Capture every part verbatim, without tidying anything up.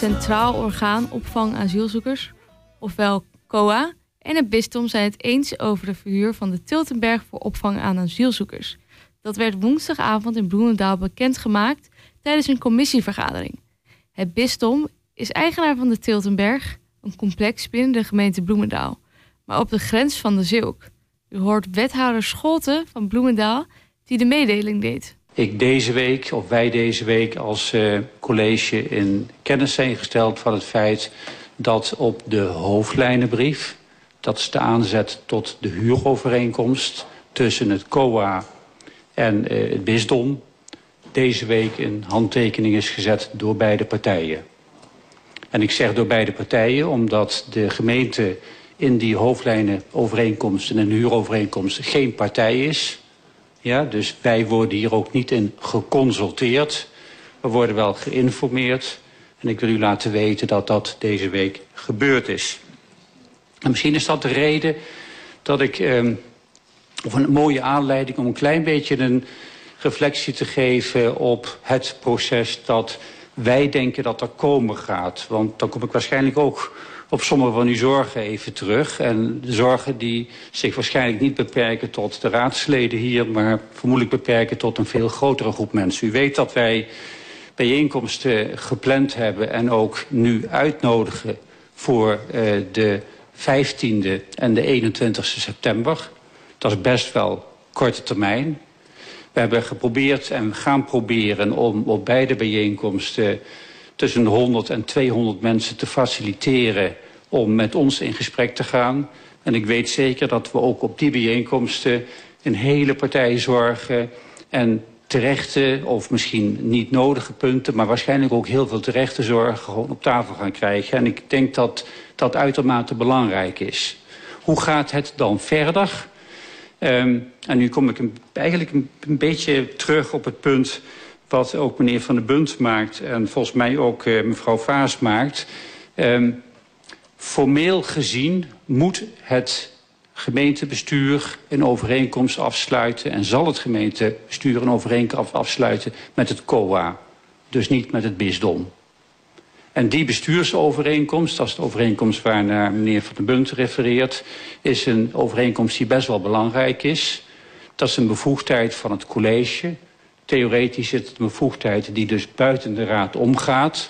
Centraal Orgaan Opvang Asielzoekers, ofwel C O A, en het bisdom zijn het eens over de verhuur van de Tiltenberg voor opvang aan asielzoekers. Dat werd woensdagavond in Bloemendaal bekendgemaakt tijdens een commissievergadering. Het bisdom is eigenaar van de Tiltenberg, een complex binnen de gemeente Bloemendaal, maar op de grens van de Zilk. U hoort wethouder Scholten van Bloemendaal die de mededeling deed. Ik deze week, of wij deze week als uh, college in kennis zijn gesteld van het feit dat op de hoofdlijnenbrief, dat is de aanzet tot de huurovereenkomst tussen het C O A en uh, het bisdom, deze week een handtekening is gezet door beide partijen. En ik zeg door beide partijen omdat de gemeente in die hoofdlijnenovereenkomst en een huurovereenkomst geen partij is. Ja, dus wij worden hier ook niet in geconsulteerd. We worden wel geïnformeerd. En ik wil u laten weten dat dat deze week gebeurd is. En misschien is dat de reden dat ik, eh, of een mooie aanleiding om een klein beetje een reflectie te geven op het proces dat wij denken dat er komen gaat. Want dan kom ik waarschijnlijk ook op sommige van uw zorgen even terug. En de zorgen die zich waarschijnlijk niet beperken tot de raadsleden hier, maar vermoedelijk beperken tot een veel grotere groep mensen. U weet dat wij bijeenkomsten gepland hebben en ook nu uitnodigen voor uh, de vijftiende en de eenentwintigste september. Dat is best wel korte termijn. We hebben geprobeerd en we gaan proberen om op beide bijeenkomsten tussen de honderd en tweehonderd mensen te faciliteren om met ons in gesprek te gaan. En ik weet zeker dat we ook op die bijeenkomsten een hele partij zorgen en terechte of misschien niet nodige punten, maar waarschijnlijk ook heel veel terechte zorgen gewoon op tafel gaan krijgen. En ik denk dat dat uitermate belangrijk is. Hoe gaat het dan verder? Um, en nu kom ik een, eigenlijk een, een beetje terug op het punt wat ook meneer Van der Bunt maakt en volgens mij ook uh, mevrouw Vaas maakt. Um, formeel gezien moet het gemeentebestuur een overeenkomst afsluiten en zal het gemeentebestuur een overeenkomst afsluiten met het C O A. Dus niet met het bisdom. En die bestuursovereenkomst, dat is de overeenkomst waarnaar meneer Van der Bunt refereert, is een overeenkomst die best wel belangrijk is. Dat is een bevoegdheid van het college. Theoretisch is het een bevoegdheid die dus buiten de raad omgaat.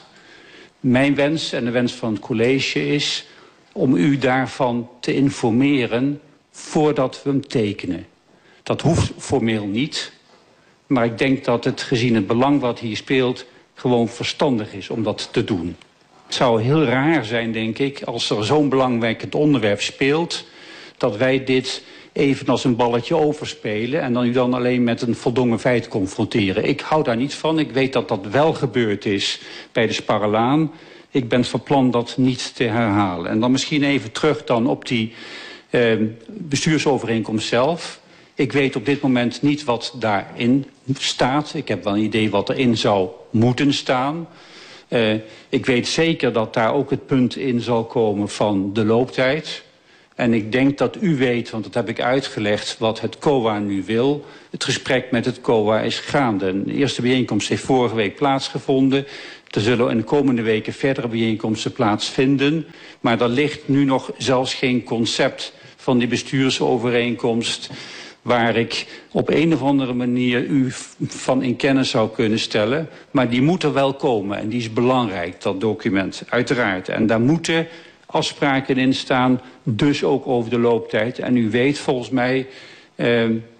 Mijn wens en de wens van het college is om u daarvan te informeren voordat we hem tekenen. Dat hoeft formeel niet, maar ik denk dat het gezien het belang wat hier speelt gewoon verstandig is om dat te doen. Het zou heel raar zijn, denk ik, als er zo'n belangrijk onderwerp speelt, dat wij dit even als een balletje overspelen en dan u dan alleen met een voldongen feit confronteren. Ik hou daar niet van. Ik weet dat dat wel gebeurd is bij de Sparrelaan. Ik ben van plan dat niet te herhalen. En dan misschien even terug dan op die eh, bestuursovereenkomst zelf. Ik weet op dit moment niet wat daarin staat. Ik heb wel een idee wat erin zou moeten staan. Uh, ik weet zeker dat daar ook het punt in zal komen van de looptijd. En ik denk dat u weet, want dat heb ik uitgelegd, wat het C O A nu wil. Het gesprek met het C O A is gaande. De eerste bijeenkomst heeft vorige week plaatsgevonden. Er zullen in de komende weken verdere bijeenkomsten plaatsvinden. Maar er ligt nu nog zelfs geen concept van die bestuursovereenkomst waar ik op een of andere manier u van in kennis zou kunnen stellen. Maar die moet er wel komen en die is belangrijk, dat document, uiteraard. En daar moeten afspraken in staan, dus ook over de looptijd. En u weet volgens mij, eh,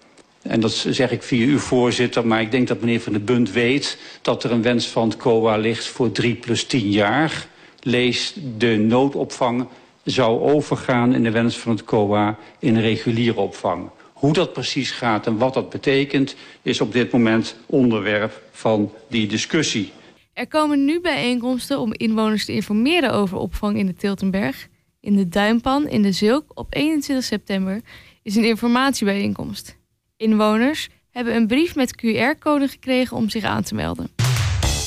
en dat zeg ik via uw voorzitter, maar ik denk dat meneer Van der Bunt weet dat er een wens van het C O A ligt voor drie plus tien jaar. Lees de noodopvang zou overgaan in de wens van het C O A in reguliere opvang. Hoe dat precies gaat en wat dat betekent, is op dit moment onderwerp van die discussie. Er komen nu bijeenkomsten om inwoners te informeren over opvang in de Tiltenberg. In de Duinpan in de Zilk op eenentwintig september is een informatiebijeenkomst. Inwoners hebben een brief met Q R-code gekregen om zich aan te melden.